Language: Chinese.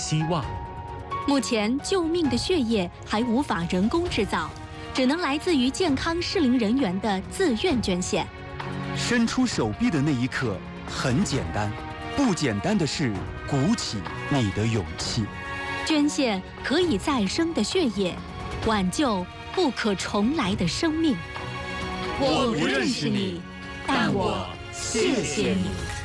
希望。 目前，救命的血液还无法人工制造，只能来自于健康适龄人员的自愿捐献。 伸出手臂的那一刻很简单，不简单的是鼓起你的勇气。 捐献可以再生的血液，挽救不可重来的生命。 我不认识你，但我谢谢你。